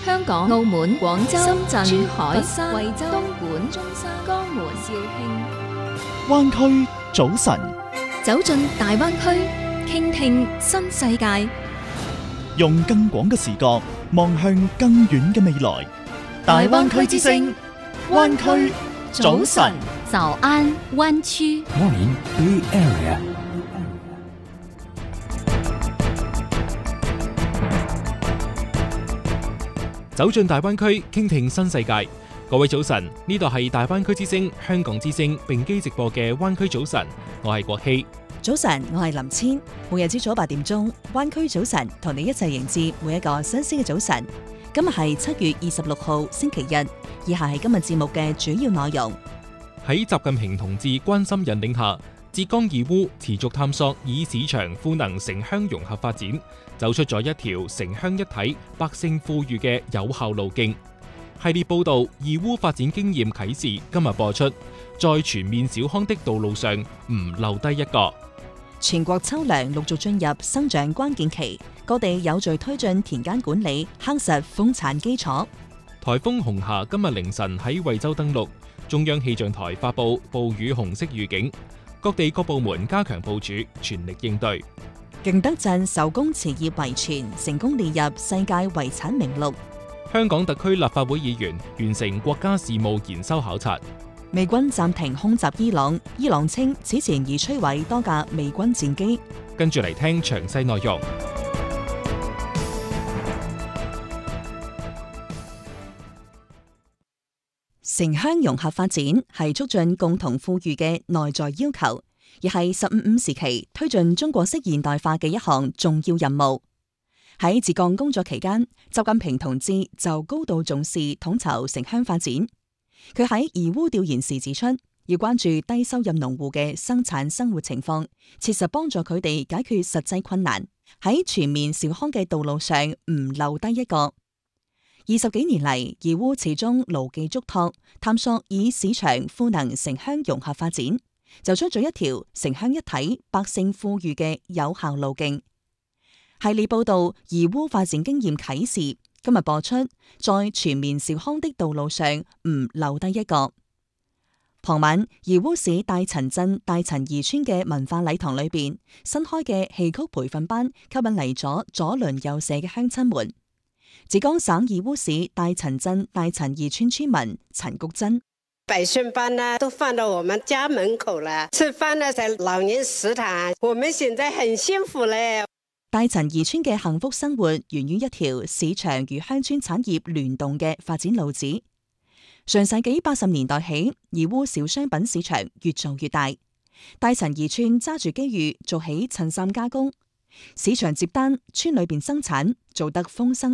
香港、澳門、廣州、深圳、 珠海、 佛山、 惠州、東莞、中山、江門、肇慶。 灣區早晨， 走進大灣區，傾聽新世界。 用更廣嘅視角望向更遠嘅未來。大灣區之聲，灣區早晨。 早安灣區。 Morning Bay Area。 走進大灣區，傾聽新世界。各位早晨，呢度係大灣區之聲、香港之聲並機直播嘅灣區早晨，我係國希。 早晨，我係林千。每日朝早8點鐘，灣區早晨同你一齊迎接每一個新鮮嘅早晨。今日係7月26號星期日，以下係今日節目嘅主要內容。 喺習近平同志關心引領下，浙江義烏持續探索以市場賦能城鄉融合發展，走出咗一條城鄉一體、百姓富裕嘅有效路徑。系列報道義烏發展經驗啟示今日播出，在全面小康的道路上唔留低一個。 全國秋糧陸續進入生長關鍵期，各地有序推進田間管理，夯實豐產基礎。 颱風紅霞今日凌晨喺惠州登陸，中央氣象台發布暴雨紅色預警，各地各部門加強部署，全力應對。 景德鎮手工瓷業遺傳成功列入世界遺產名錄。 香港特區立法會議員完成國家事務研修考察。 美軍暫停空襲伊朗，伊朗稱此前已摧毀多架美軍戰機。 跟住嚟聽詳細內容。 城鄉融合發展係促進共同富裕嘅內在要求，亦係15時期推進中國式現代化嘅一項重要任務。喺浙江工作期間，習近平同志就高度重視統籌城鄉發展。佢喺義烏調研時指出，要關注低收入農戶嘅生產生活情況，切實幫助佢哋解決實際困難，喺全面小康嘅道路上唔留低一個。20幾年嚟，義烏始終牢記囑託，探索以市場賦能城鄉融合發展，走出咗一條城鄉一體、百姓富裕嘅有效路徑。系列報道義烏發展經驗啟示今日播出，在全面小康的道路上唔留低一個。傍晚，義烏市大陳鎮大陳兒村嘅文化禮堂裏邊，新開嘅戲曲培訓班吸引嚟咗左鄰右舍嘅鄉親們。浙江省義烏市大陳鎮大陳兒村村民陳菊珍： 培訓班呢都放到我們家門口了，吃飯呢在老年食堂，我們現在很幸福咧。 大陳兒村嘅幸福生活源於一條市場與鄉村產業聯動嘅發展路子。上世紀80年代起，義烏小商品市場越做越大，大陳兒村揸住機遇做起襯衫加工，市場接單，村裏邊生產做得風生